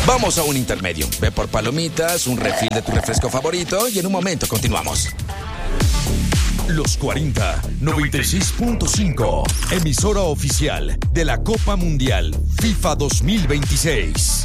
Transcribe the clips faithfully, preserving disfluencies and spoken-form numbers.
Vamos a un intermedio. Ve por palomitas, un refil de tu refresco favorito y en un momento continuamos. Los cuarenta, noventa y seis punto cinco, emisora oficial de la Copa Mundial FIFA dos mil veintiséis.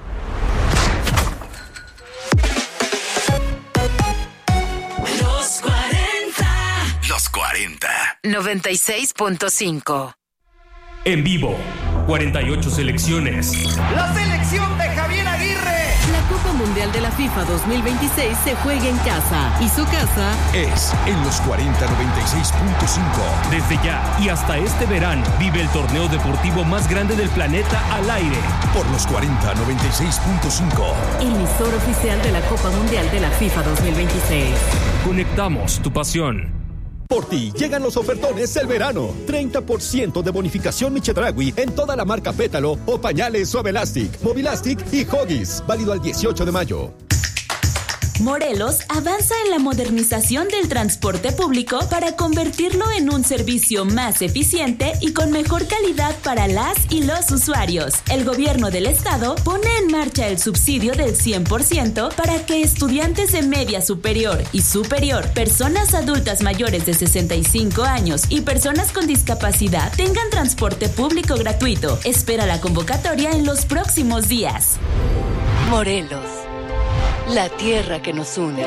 Los cuarenta. Los cuarenta. noventa y seis punto cinco. En vivo, cuarenta y ocho selecciones. La selección de Javier Aguirre. La Copa Mundial de la FIFA dos mil veintiséis se juega en casa y su casa es en los cuarenta, noventa y seis punto cinco. Desde ya y hasta este verano, vive el torneo deportivo más grande del planeta al aire. Por los cuarenta, noventa y seis punto cinco. Emisor oficial de la Copa Mundial de la FIFA dos mil veintiséis. Conectamos tu pasión. Por ti llegan los ofertones del verano. treinta por ciento de bonificación Michedragui en toda la marca Pétalo o pañales Suavelastic, Movilastic y Huggies. Válido al dieciocho de mayo. Morelos avanza en la modernización del transporte público para convertirlo en un servicio más eficiente y con mejor calidad para las y los usuarios. El gobierno del estado pone en marcha el subsidio del cien por ciento para que estudiantes de media superior y superior, personas adultas mayores de sesenta y cinco años y personas con discapacidad tengan transporte público gratuito. Espera la convocatoria en los próximos días. Morelos. La tierra que nos une.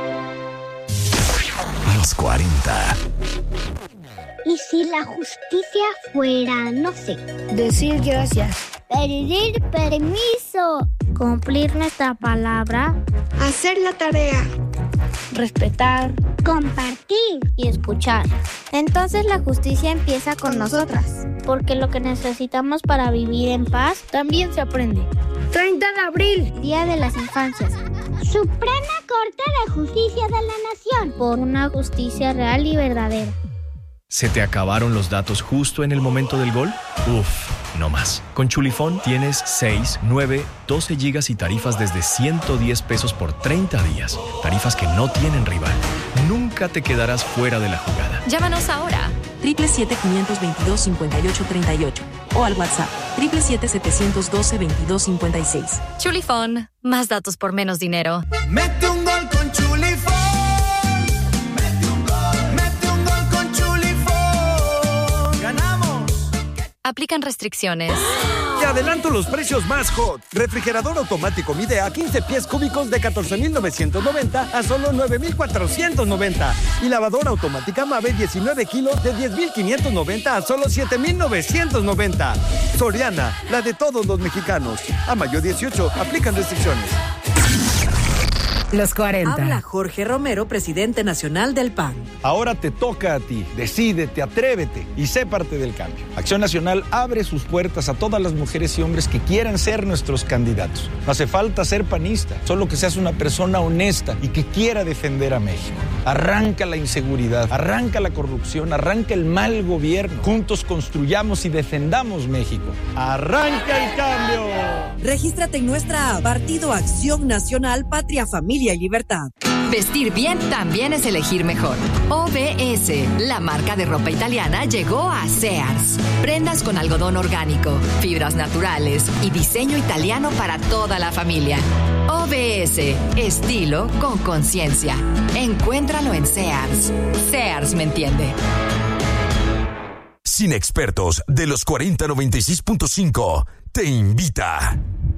Los cuarenta. ¿Y si la justicia fuera, no sé? Decir gracias. Pedir permiso. Cumplir nuestra palabra. Hacer la tarea. Respetar. Compartir y escuchar. Entonces la justicia empieza con nosotras. Porque lo que necesitamos para vivir en paz también se aprende. treinta de abril. Día de las Infancias. Suprema Corte de Justicia de la Nación. Por una justicia real y verdadera. ¿Se te acabaron los datos justo en el momento del gol? Uf, no más. Con Chulifón tienes seis, nueve, doce gigas y tarifas desde ciento diez pesos por treinta días. Tarifas que no tienen rival. Nunca te quedarás fuera de la jugada. Llámanos ahora. triple siete, quinientos veintidós, cincuenta y ocho treinta y ocho o al WhatsApp triple siete, setecientos doce, veintidós cincuenta y seis. Chulifón, más datos por menos dinero. Mete un gol con Chulifón. Mete un gol, mete un gol con Chulifón. Ganamos. Aplican restricciones. Te adelanto los precios más hot. Refrigerador automático Midea, quince pies cúbicos de catorce mil novecientos noventa a solo nueve mil cuatrocientos noventa. Y lavadora automática Mave, diecinueve kilos de diez mil quinientos noventa a solo siete mil novecientos noventa. Soriana, la de todos los mexicanos. A mayo dieciocho, aplican restricciones. Los cuarenta. Habla Jorge Romero, presidente nacional del P A N. Ahora te toca a ti. Decídete, atrévete y sé parte del cambio. Acción Nacional abre sus puertas a todas las mujeres y hombres que quieran ser nuestros candidatos. No hace falta ser panista, solo que seas una persona honesta y que quiera defender a México. Arranca la inseguridad, arranca la corrupción, arranca el mal gobierno. Juntos construyamos y defendamos México. ¡Arranca el cambio! Regístrate en nuestra app Partido Acción Nacional Patria, Familia y Libertad. Vestir bien también es elegir mejor. O B S, la marca de ropa italiana, llegó a Sears. Prendas con algodón orgánico, fibras naturales y diseño italiano para toda la familia. O B S, estilo con conciencia. Encuéntralo en Sears. Sears me entiende. Cine Expertos de los cuarenta noventa y seis punto cinco te invita.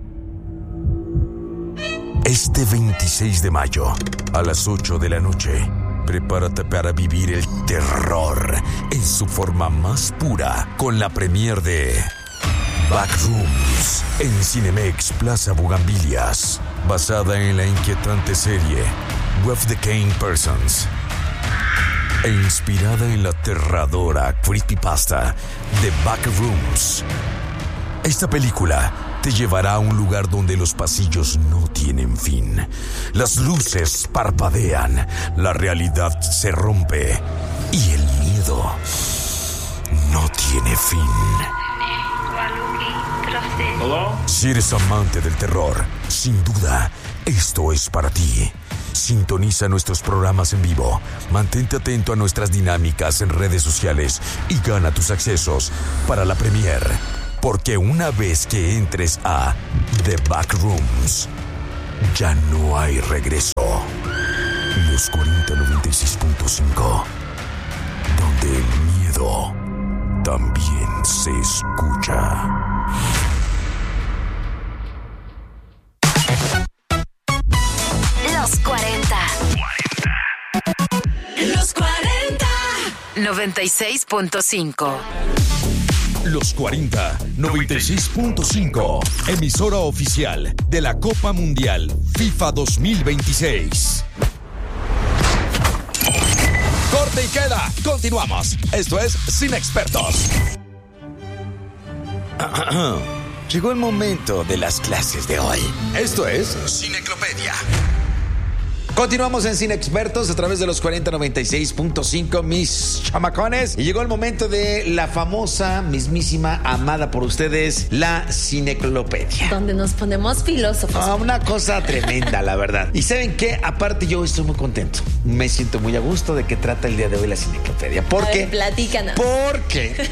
Este veintiséis de mayo, a las ocho de la noche, prepárate para vivir el terror en su forma más pura con la premier de Backrooms en Cinemex Plaza Bugambilias, basada en la inquietante serie With the Kane Persons e inspirada en la aterradora creepypasta de Backrooms. Esta película te llevará a un lugar donde los pasillos no tienen fin. Las luces parpadean, la realidad se rompe y el miedo no tiene fin. Si eres amante del terror, sin duda, esto es para ti. Sintoniza nuestros programas en vivo, mantente atento a nuestras dinámicas en redes sociales y gana tus accesos para la premier Porque una vez que entres a The Backrooms, ya no hay regreso. Los cuarenta noventa y seis punto cinco, donde el miedo también se escucha. Los cuarenta. Los cuarenta. noventa y seis punto cinco. Los cuarenta, noventa y seis punto cinco. Emisora oficial de la Copa Mundial FIFA dos mil veintiséis. Corte y queda. Continuamos. Esto es Sin Expertos. Llegó el momento de las clases de hoy. Esto es Cineclopedia. Continuamos en Cine Expertos a través de los cuarenta noventa y seis punto cinco, mis chamacones. Y llegó el momento de la famosa, mismísima, amada por ustedes, la Cineclopedia. Donde nos ponemos filósofos. Ah, una cosa tremenda, la verdad. Y ¿saben qué? Aparte yo estoy muy contento. Me siento muy a gusto de que trata el día de hoy la Cineclopedia. ¿Por qué? Platícanos. Porque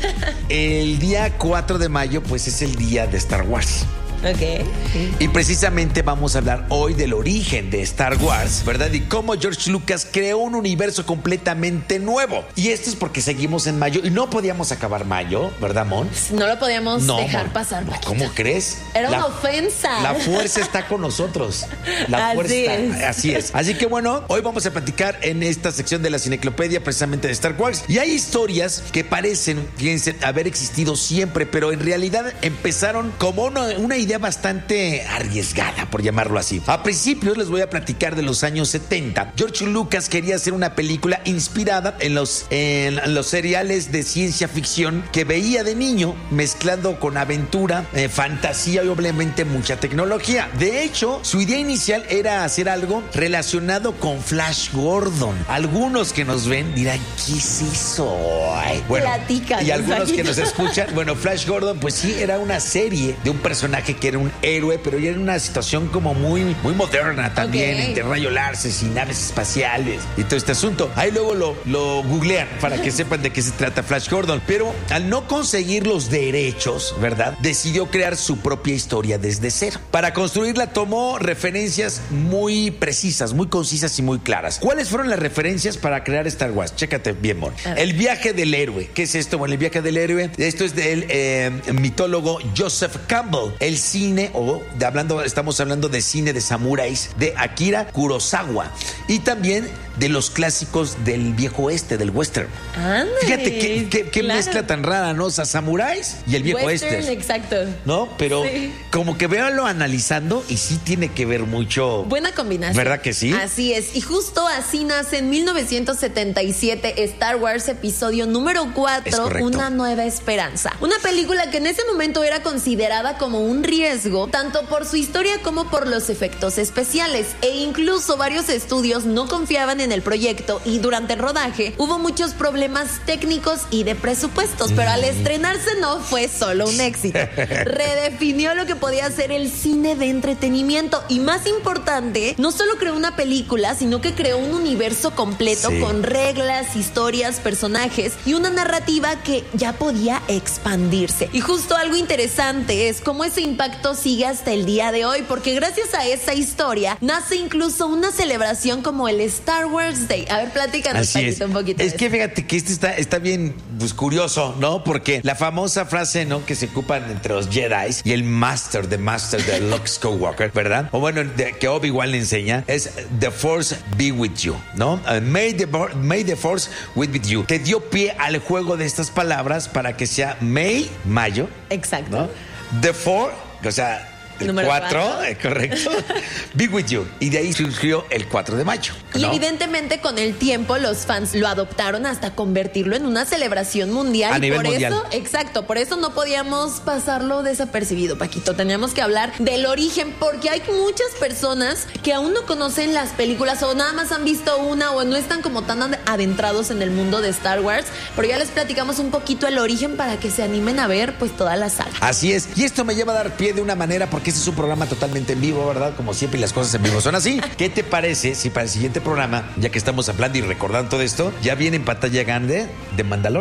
el día cuatro de mayo, pues es el día de Star Wars. Ok. Y precisamente vamos a hablar hoy del origen de Star Wars, ¿verdad? Y cómo George Lucas creó un universo completamente nuevo. Y esto es porque seguimos en mayo y no podíamos acabar mayo, ¿verdad, Mon? No lo podíamos no, dejar Mon. pasar. No, ¿cómo crees? Era la, una ofensa. La fuerza está con nosotros. La Así fuerza está, es. así es. Así que bueno, hoy vamos a platicar en esta sección de la Cineclopedia precisamente de Star Wars. Y hay historias que parecen, fíjense, haber existido siempre, pero en realidad empezaron como una, una idea bastante arriesgada, por llamarlo así. A principios les voy a platicar de los años setenta. George Lucas quería hacer una película inspirada en los, en los seriales de ciencia ficción que veía de niño, mezclando con aventura, eh, fantasía y obviamente mucha tecnología. De hecho, su idea inicial era hacer algo relacionado con Flash Gordon. Algunos que nos ven dirán, ¿qué es eso? Ay, bueno, Platícanos, y algunos Paquito. que nos escuchan, bueno, Flash Gordon, pues sí, era una serie de un personaje que era un héroe, pero ya era una situación como muy, muy moderna también, Ok. entre rayos láseres y naves espaciales y todo este asunto. Ahí luego lo, lo googlean para que sepan de qué se trata Flash Gordon. Pero al no conseguir los derechos, ¿verdad? Decidió crear su propia historia desde cero. Para construirla tomó referencias muy precisas, muy concisas y muy claras. ¿Cuáles fueron las referencias para crear Star Wars? Chécate bien, Mon. El viaje del héroe. ¿Qué es esto? Bueno, el viaje del héroe, esto es del eh, mitólogo Joseph Campbell. El cine, o de hablando, estamos hablando de cine de samuráis de Akira Kurosawa. Y también de los clásicos del viejo oeste, del western. Ándale, Fíjate qué, qué, qué claro. mezcla tan rara, ¿no? O sea, samuráis y el viejo Western, oeste. exacto. ¿No? Pero Sí. como que véanlo analizando y sí tiene que ver mucho. Buena combinación. ¿Verdad que sí? Así es. Y justo así nace en mil novecientos setenta y siete Star Wars episodio número Es cuatro, correcto. Una nueva esperanza. Una película que en ese momento era considerada como un riesgo, tanto por su historia como por los efectos especiales. E incluso varios estudios no confiaban en el proyecto y durante el rodaje hubo muchos problemas técnicos y de presupuestos, pero al estrenarse no fue solo un éxito. Redefinió lo que podía ser el cine de entretenimiento y, más importante, no solo creó una película, sino que creó un universo completo Sí. con reglas, historias, personajes y una narrativa que ya podía expandirse. Y justo algo interesante es cómo ese impacto sigue hasta el día de hoy, porque gracias a esa historia nace incluso una celebración como el Star Wars Day. A ver, platícanos, Así es. Paquito, un poquito. Es de que eso. fíjate que este está, está bien pues, curioso, ¿no? Porque la famosa frase, ¿no? Que se ocupan entre los Jedi y el Master, the Master de Luke Skywalker, ¿verdad? O bueno, de, que Obi-Wan le enseña, es The Force be with you, ¿no? Uh, may, the, may the Force be with you. Que dio pie al juego de estas palabras para que sea May, mayo. Exacto. ¿No? The Four, o sea, el Número cuatro, cuatro. eh, correcto. Be with you. Y de ahí surgió el cuatro de mayo. Y ¿no? evidentemente con el tiempo los fans lo adoptaron hasta convertirlo en una celebración mundial. A y nivel por mundial. eso, exacto, por eso no podíamos pasarlo desapercibido, Paquito. Teníamos que hablar del origen, porque hay muchas personas que aún no conocen las películas o nada más han visto una o no están como tan adentrados en el mundo de Star Wars. Pero ya les platicamos un poquito el origen para que se animen a ver pues toda la saga. Así es. Y esto me lleva a dar pie de una manera, porque este es un programa totalmente en vivo, ¿verdad? Como siempre, y las cosas en vivo son así. ¿Qué te parece si para el siguiente programa, ya que estamos hablando y recordando todo esto, ya viene en pantalla grande de Mandalorian?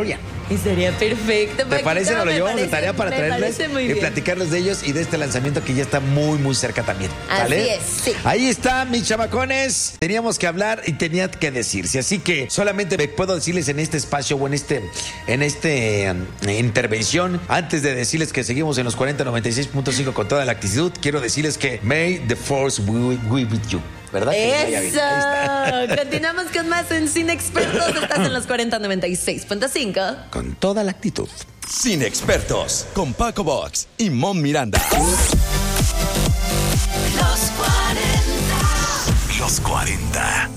Y sería perfecto. ¿Te parece? Nos lo llevamos de tarea para traerles y y platicarles de ellos y de este lanzamiento que ya está muy, muy cerca también. ¿Vale? Así es, sí. Ahí está, mis chamacones. Teníamos que hablar y tenía que decirse. Así que solamente me puedo decirles en este espacio o en este, en este um, intervención, antes de decirles que seguimos en los cuarenta noventa y seis punto cinco con toda la actitud, quiero decirles que May the Force be, be with you. ¿Verdad? Eso. Continuamos con más en Cine Expertos. Estás en los cuarenta noventa y seis punto cinco. Con toda la actitud. Cine Expertos con Paco Box y Mon Miranda. Los cuarenta. Los cuarenta.